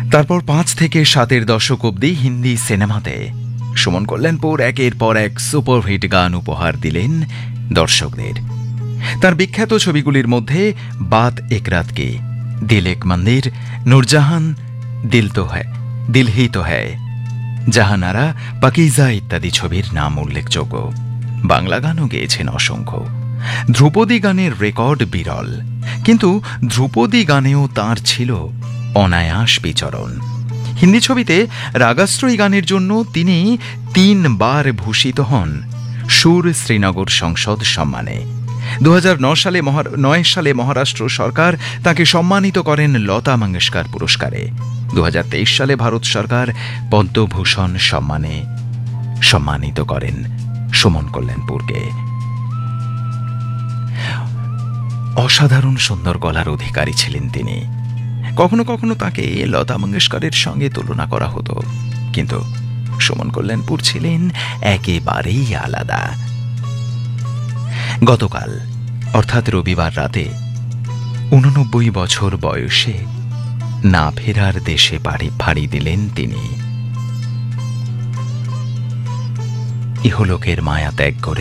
তারপর ৫ থেকে ৭-এর দশক অবধি হিন্দি সিনেমাতে সুমন কল্যাণপুর একের পর এক সুপারহিট গান উপহার দিলেন দর্শকদের। তার বিখ্যাত ছবিগুলির মধ্যে বাত এক রাত কি, দিল এক মন্দির, নূরজাহান, দিল হি তো হ্যায়, জাহানারা, পাকিজা ইত্যাদি ছবির নাম উল্লেখযোগ্য। বাংলা গানও গেয়েছেন অসংখ্য। ধ্রুপদী গানের রেকর্ড বিরল, কিন্তু ধ্রুপদী গানেও তাঁর ছিল অনায়াস বিচরণ। হিন্দি ছবিতে রাগাশ্রয়ী গানের জন্য তিনি ৩ বার ভূষিত হন সুর শ্রীনগর সংসদ সম্মানে। ২০০৯ সালে মহারাষ্ট্র সরকার তাকে সম্মানিত করেন লতা মঙ্গেশকর পুরস্কারে। ২০২৩ সালে ভারত সরকার পদ্মভূষণ সম্মানে সম্মানিত করেন সুমন কল্যাণপুরকে। অসাধারণ সুন্দর গলার অধিকারী ছিলেন তিনি। কখনো কখনো তাকে লতা মঙ্গেশকরের সঙ্গে তুলনা করা হতো, কিন্তু সুমন কল্যাণপুর ছিলেন একেবারেই আলাদা। গতকাল অর্থাৎ রবিবার রাতে ৮৯ বছর বয়সে না ফেরার দেশে পাড়ি দিলেন তিনি। ইহলোকের মায়া ত্যাগ করে